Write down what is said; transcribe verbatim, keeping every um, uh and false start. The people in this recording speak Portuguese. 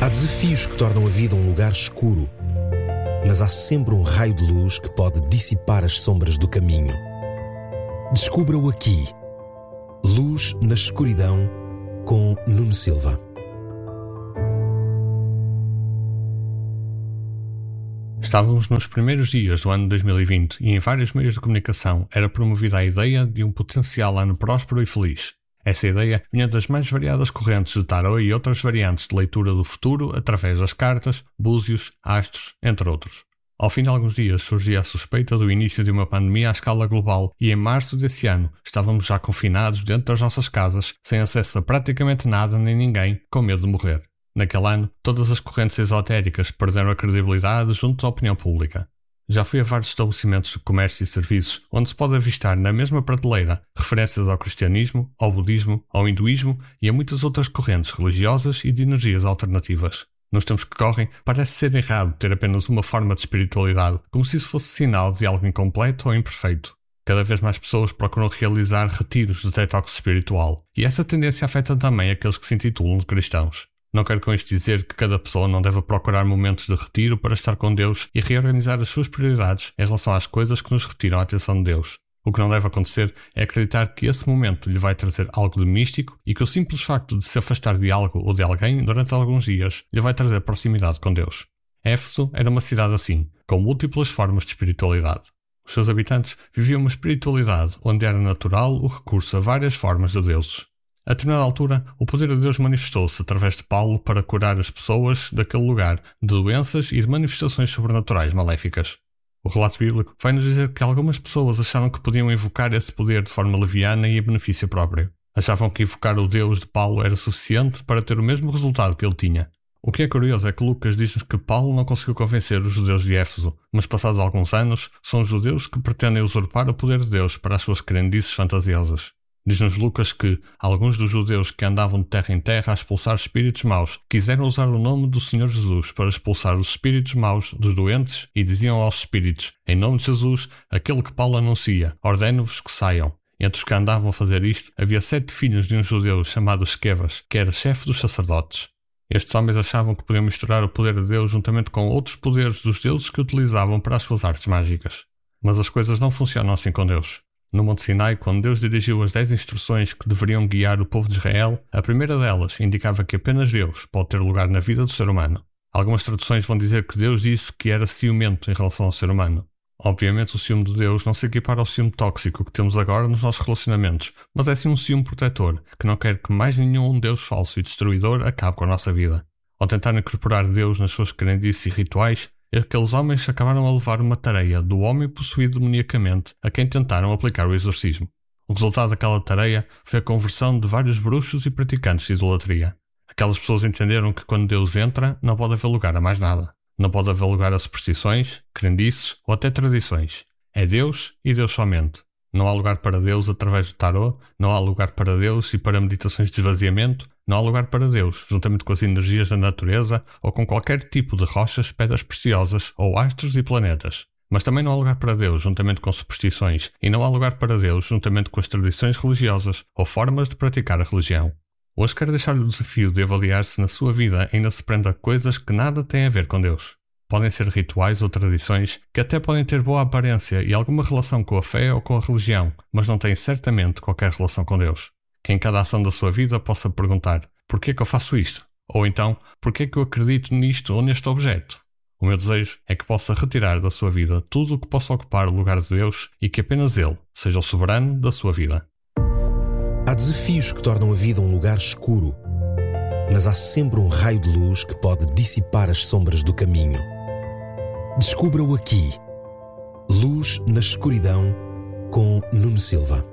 Há desafios que tornam a vida um lugar escuro, mas há sempre um raio de luz que pode dissipar as sombras do caminho. Descubra-o aqui. Luz na Escuridão, com Nuno Silva. Estávamos nos primeiros dias do ano dois mil e vinte e em vários meios de comunicação era promovida a ideia de um potencial ano próspero e feliz. Essa ideia vinha das mais variadas correntes de tarot e outras variantes de leitura do futuro através das cartas, búzios, astros, entre outros. Ao fim de alguns dias surgia a suspeita do início de uma pandemia à escala global e em março desse ano estávamos já confinados dentro das nossas casas, sem acesso a praticamente nada nem ninguém, com medo de morrer. Naquele ano, todas as correntes esotéricas perderam a credibilidade junto da opinião pública. Já fui a vários estabelecimentos de comércio e serviços onde se pode avistar na mesma prateleira referências ao cristianismo, ao budismo, ao hinduísmo e a muitas outras correntes religiosas e de energias alternativas. Nos tempos que correm, parece ser errado ter apenas uma forma de espiritualidade, como se isso fosse sinal de algo incompleto ou imperfeito. Cada vez mais pessoas procuram realizar retiros de detox espiritual, e essa tendência afeta também aqueles que se intitulam de cristãos. Não quero com isto dizer que cada pessoa não deve procurar momentos de retiro para estar com Deus e reorganizar as suas prioridades em relação às coisas que nos retiram a atenção de Deus. O que não deve acontecer é acreditar que esse momento lhe vai trazer algo de místico e que o simples facto de se afastar de algo ou de alguém durante alguns dias lhe vai trazer proximidade com Deus. Éfeso era uma cidade assim, com múltiplas formas de espiritualidade. Os seus habitantes viviam uma espiritualidade onde era natural o recurso a várias formas de deuses. A determinada altura, o poder de Deus manifestou-se através de Paulo para curar as pessoas daquele lugar de doenças e de manifestações sobrenaturais maléficas. O relato bíblico vai-nos dizer que algumas pessoas acharam que podiam invocar esse poder de forma leviana e em benefício próprio. Achavam que invocar o Deus de Paulo era suficiente para ter o mesmo resultado que ele tinha. O que é curioso é que Lucas diz-nos que Paulo não conseguiu convencer os judeus de Éfeso, mas passados alguns anos, são os judeus que pretendem usurpar o poder de Deus para as suas crendices fantasiosas. Diz-nos Lucas que alguns dos judeus que andavam de terra em terra a expulsar espíritos maus quiseram usar o nome do Senhor Jesus para expulsar os espíritos maus dos doentes e diziam aos espíritos: em nome de Jesus, aquele que Paulo anuncia, ordeno-vos que saiam. Entre os que andavam a fazer isto, havia sete filhos de um judeu chamado Esquevas, que era chefe dos sacerdotes. Estes homens achavam que podiam misturar o poder de Deus juntamente com outros poderes dos deuses que utilizavam para as suas artes mágicas. Mas as coisas não funcionam assim com Deus. No Monte Sinai, quando Deus dirigiu as dez instruções que deveriam guiar o povo de Israel, a primeira delas indicava que apenas Deus pode ter lugar na vida do ser humano. Algumas traduções vão dizer que Deus disse que era ciumento em relação ao ser humano. Obviamente o ciúme de Deus não se equipara ao ciúme tóxico que temos agora nos nossos relacionamentos, mas é sim um ciúme protetor, que não quer que mais nenhum Deus falso e destruidor acabe com a nossa vida. Ao tentar incorporar Deus nas suas crendices e rituais, aqueles homens acabaram a levar uma tarefa do homem possuído demoniacamente a quem tentaram aplicar o exorcismo. O resultado daquela tarefa foi a conversão de vários bruxos e praticantes de idolatria. Aquelas pessoas entenderam que quando Deus entra, não pode haver lugar a mais nada. Não pode haver lugar a superstições, crendices ou até tradições. É Deus e Deus somente. Não há lugar para Deus através do tarot, não há lugar para Deus e para meditações de esvaziamento, não há lugar para Deus, juntamente com as energias da natureza ou com qualquer tipo de rochas, pedras preciosas ou astros e planetas. Mas também não há lugar para Deus, juntamente com superstições, e não há lugar para Deus, juntamente com as tradições religiosas ou formas de praticar a religião. Hoje quero deixar-lhe o desafio de avaliar se na sua vida ainda se prende a coisas que nada têm a ver com Deus. Podem ser rituais ou tradições que até podem ter boa aparência e alguma relação com a fé ou com a religião, mas não têm certamente qualquer relação com Deus. Que em cada ação da sua vida possa perguntar: porquê é que eu faço isto? Ou então, porquê é que eu acredito nisto ou neste objeto? O meu desejo é que possa retirar da sua vida tudo o que possa ocupar o lugar de Deus e que apenas Ele seja o soberano da sua vida. Há desafios que tornam a vida um lugar escuro, mas há sempre um raio de luz que pode dissipar as sombras do caminho. Descubra-o aqui. Luz na Escuridão, com Nuno Silva.